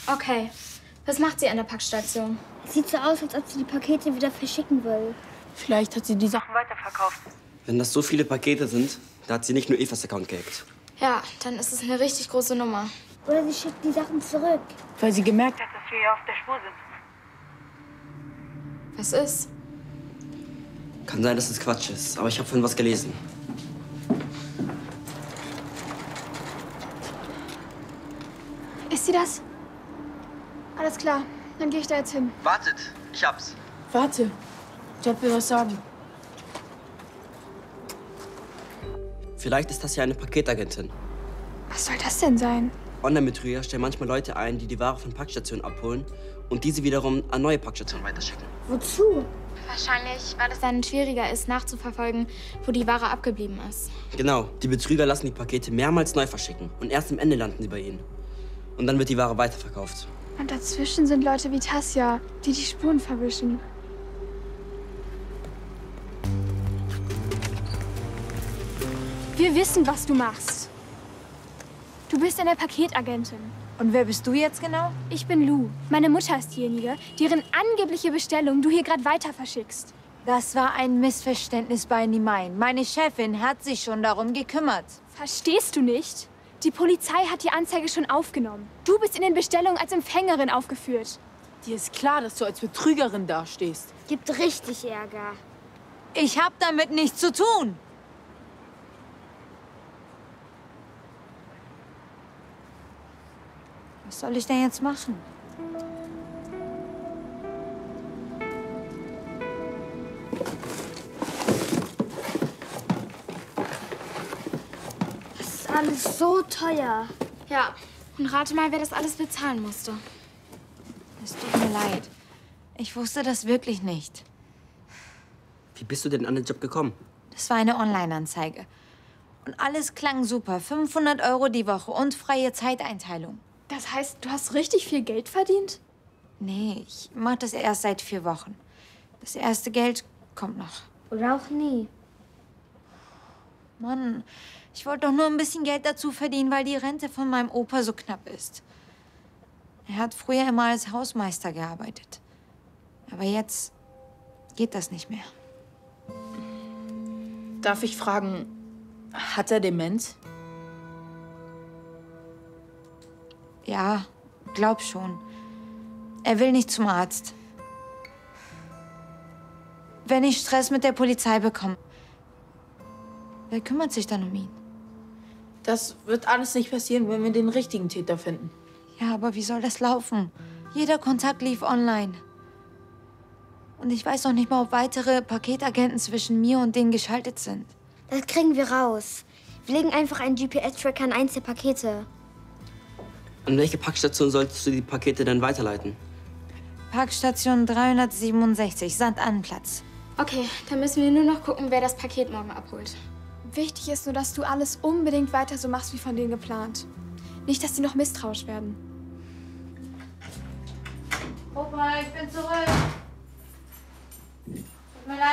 Okay. Was macht sie an der Packstation? Es sieht so aus, als ob sie die Pakete wieder verschicken will. Vielleicht hat sie die Sachen weiterverkauft. Wenn das so viele Pakete sind, da hat sie nicht nur Evas Account gehackt. Ja, dann ist es eine richtig große Nummer. Oder sie schickt die Sachen zurück. Weil sie gemerkt hat, dass wir ihr auf der Spur sind. Was ist? Kann sein, dass es Quatsch ist, aber ich habe vorhin was gelesen. Ist sie das? Alles klar, dann gehe ich da jetzt hin. Wartet, ich hab's. Warte, Jeff will was sagen. Vielleicht ist das ja eine Paketagentin. Was soll das denn sein? Online-Betrüger stellen manchmal Leute ein, die die Ware von Packstationen abholen und diese wiederum an neue Packstationen weiterschicken. Wozu? Wahrscheinlich, weil es dann schwieriger ist, nachzuverfolgen, wo die Ware abgeblieben ist. Genau, die Betrüger lassen die Pakete mehrmals neu verschicken und erst am Ende landen sie bei ihnen. Und dann wird die Ware weiterverkauft. Und dazwischen sind Leute wie Tasja, die die Spuren verwischen. Wir wissen, was du machst. Du bist eine Paketagentin. Und wer bist du jetzt genau? Ich bin Lou. Meine Mutter ist diejenige, deren angebliche Bestellung du hier gerade weiter verschickst. Das war ein Missverständnis bei Nimain. Meine Chefin hat sich schon darum gekümmert. Verstehst du nicht? Die Polizei hat die Anzeige schon aufgenommen. Du bist in den Bestellungen als Empfängerin aufgeführt. Dir ist klar, dass du als Betrügerin dastehst. Gibt richtig Ärger. Ich hab damit nichts zu tun. Was soll ich denn jetzt machen? Das ist alles so teuer. Ja, und rate mal, wer das alles bezahlen musste. Es tut mir leid. Ich wusste das wirklich nicht. Wie bist du denn an den Job gekommen? Das war eine Online-Anzeige. Und alles klang super. 500 € die Woche und freie Zeiteinteilung. Das heißt, du hast richtig viel Geld verdient? Nee, ich mache das erst seit 4 Wochen. Das erste Geld kommt noch. Oder auch nie. Mann, ich wollte doch nur ein bisschen Geld dazu verdienen, weil die Rente von meinem Opa so knapp ist. Er hat früher immer als Hausmeister gearbeitet. Aber jetzt geht das nicht mehr. Darf ich fragen, hat er Demenz? Ja, glaub schon. Er will nicht zum Arzt. Wenn ich Stress mit der Polizei bekomme, wer kümmert sich dann um ihn? Das wird alles nicht passieren, wenn wir den richtigen Täter finden. Ja, aber wie soll das laufen? Jeder Kontakt lief online. Und ich weiß noch nicht mal, ob weitere Paketagenten zwischen mir und denen geschaltet sind. Das kriegen wir raus. Wir legen einfach einen GPS-Tracker an eins der Pakete. An welche Packstation solltest du die Pakete dann weiterleiten? Parkstation 367, Sandannenplatz. Okay, dann müssen wir nur noch gucken, wer das Paket morgen abholt. Wichtig ist nur, dass du alles unbedingt weiter so machst, wie von denen geplant. Nicht, dass sie noch misstrauisch werden. Opa, ich bin zurück. Tut mir leid.